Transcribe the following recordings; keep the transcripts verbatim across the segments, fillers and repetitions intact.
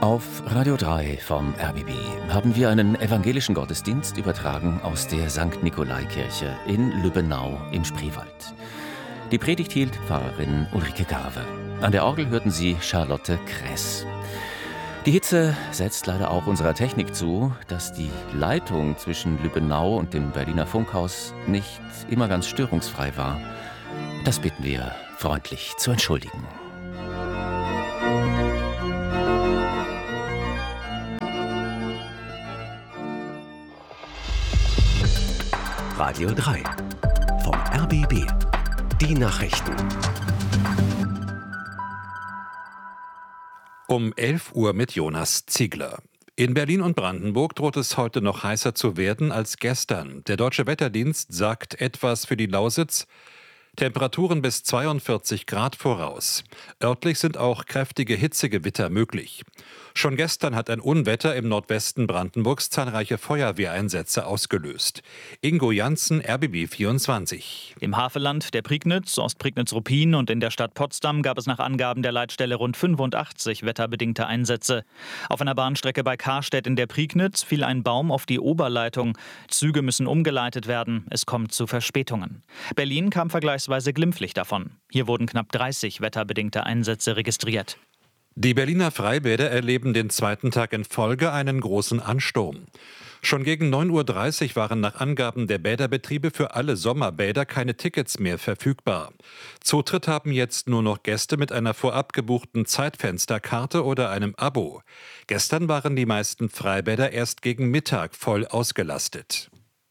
Auf Radio drei vom R B B haben wir einen evangelischen Gottesdienst übertragen aus der Sankt Nikolai-Kirche in Lübbenau im Spreewald. Die Predigt hielt Pfarrerin Ulrike Garve. An der Orgel hörten Sie Charlotte Kress. Die Hitze setzt leider auch unserer Technik zu, dass die Leitung zwischen Lübbenau und dem Berliner Funkhaus nicht immer ganz störungsfrei war. Das bitten wir freundlich zu entschuldigen. Radio drei vom R B B. Die Nachrichten. Um elf Uhr mit Jonas Ziegler. In Berlin und Brandenburg droht es heute noch heißer zu werden als gestern. Der Deutsche Wetterdienst sagt etwas für die Lausitz. Temperaturen bis zweiundvierzig Grad voraus. Örtlich sind auch kräftige Hitzegewitter möglich. Schon gestern hat ein Unwetter im Nordwesten Brandenburgs zahlreiche Feuerwehreinsätze ausgelöst. Ingo Janssen, R B B vierundzwanzig. Im Havelland, der Prignitz, Ostprignitz-Ruppin und in der Stadt Potsdam gab es nach Angaben der Leitstelle rund fünfundachtzig wetterbedingte Einsätze. Auf einer Bahnstrecke bei Karstedt in der Prignitz fiel ein Baum auf die Oberleitung. Züge müssen umgeleitet werden. Es kommt zu Verspätungen. Berlin kam vergleichsweise glimpflich davon. Hier wurden knapp dreißig wetterbedingte Einsätze registriert. Die Berliner Freibäder erleben den zweiten Tag in Folge einen großen Ansturm. Schon gegen neun Uhr dreißig waren nach Angaben der Bäderbetriebe für alle Sommerbäder keine Tickets mehr verfügbar. Zutritt haben jetzt nur noch Gäste mit einer vorab gebuchten Zeitfensterkarte oder einem Abo. Gestern waren die meisten Freibäder erst gegen Mittag voll ausgelastet.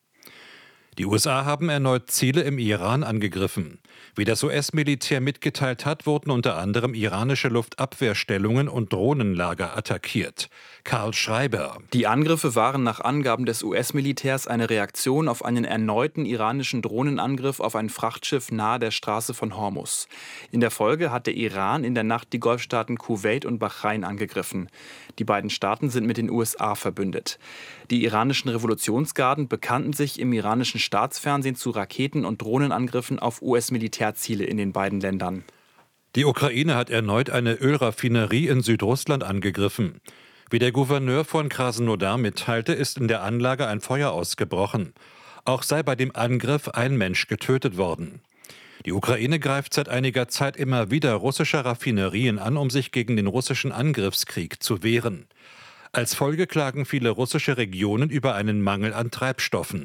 Die U S A haben erneut Ziele im Iran angegriffen. Wie das U S-Militär mitgeteilt hat, wurden unter anderem iranische Luftabwehrstellungen und Drohnenlager attackiert. Karl Schreiber. Die Angriffe waren nach Angaben des U S-Militärs eine Reaktion auf einen erneuten iranischen Drohnenangriff auf ein Frachtschiff nahe der Straße von Hormuz. In der Folge hat der Iran in der Nacht die Golfstaaten Kuwait und Bahrain angegriffen. Die beiden Staaten sind mit den U S A verbündet. Die iranischen Revolutionsgarden bekannten sich im iranischen Staatsfernsehen zu Raketen- und Drohnenangriffen auf U S-Militärziele in den beiden Ländern. Die Ukraine hat erneut eine Ölraffinerie in Südrussland angegriffen. Wie der Gouverneur von Krasnodar mitteilte, ist in der Anlage ein Feuer ausgebrochen. Auch sei bei dem Angriff ein Mensch getötet worden. Die Ukraine greift seit einiger Zeit immer wieder russische Raffinerien an, um sich gegen den russischen Angriffskrieg zu wehren. Als Folge klagen viele russische Regionen über einen Mangel an Treibstoffen.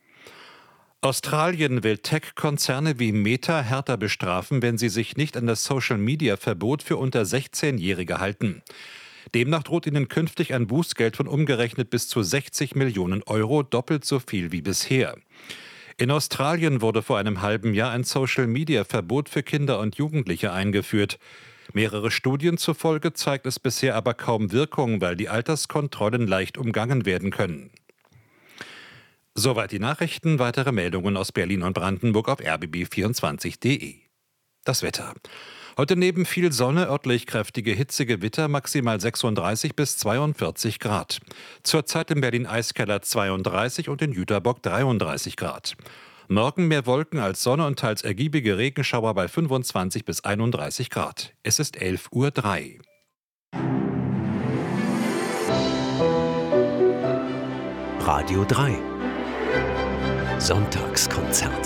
Australien will Tech-Konzerne wie Meta härter bestrafen, wenn sie sich nicht an das Social-Media-Verbot für unter sechzehnjährige halten. Demnach droht ihnen künftig ein Bußgeld von umgerechnet bis zu sechzig Millionen Euro, doppelt so viel wie bisher. In Australien wurde vor einem halben Jahr ein Social-Media-Verbot für Kinder und Jugendliche eingeführt. Mehrere Studien zufolge zeigt es bisher aber kaum Wirkung, weil die Alterskontrollen leicht umgangen werden können. Soweit die Nachrichten. Weitere Meldungen aus Berlin und Brandenburg auf r b b vierundzwanzig punkt d e. Das Wetter. Heute neben viel Sonne, örtlich kräftige Hitzegewitter, maximal sechsunddreißig bis zweiundvierzig Grad. Zurzeit in Berlin-Eiskeller zweiunddreißig und in Jüterbock dreiunddreißig Grad. Morgen mehr Wolken als Sonne und teils ergiebige Regenschauer bei fünfundzwanzig bis einunddreißig Grad. Es ist elf Uhr drei. Radio drei. Sonntagskonzert.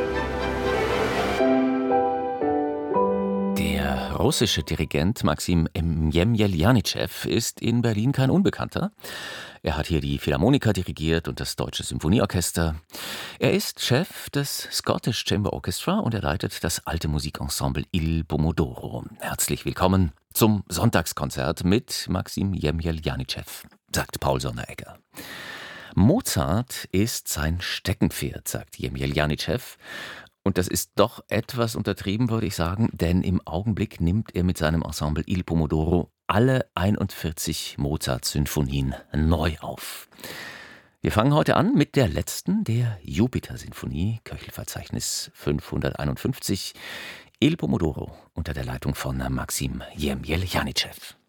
Der russische Dirigent Maxim Jemjeljanitschew ist in Berlin kein Unbekannter. Er hat hier die Philharmoniker dirigiert und das Deutsche Symphonieorchester. Er ist Chef des Scottish Chamber Orchestra und er leitet das alte Musikensemble Il Pomodoro. Herzlich willkommen zum Sonntagskonzert mit Maxim Jemjeljanitschew, sagt Paul Sonneregger. Mozart ist sein Steckenpferd, sagt Jemjeljanitschew. Und das ist doch etwas untertrieben, würde ich sagen, denn im Augenblick nimmt er mit seinem Ensemble Il Pomodoro alle einundvierzig Mozart-Sinfonien neu auf. Wir fangen heute an mit der letzten, der Jupiter-Sinfonie, Köchelverzeichnis fünfhunderteinundfünfzig, Il Pomodoro unter der Leitung von Maxim Jemjeljanitschew.